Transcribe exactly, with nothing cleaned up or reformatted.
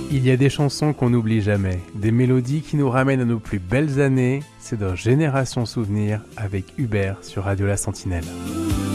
Il y a des chansons qu'on n'oublie jamais, des mélodies qui nous ramènent à nos plus belles années. C'est dans Génération Souvenir avec Hubert sur Radio La Sentinelle.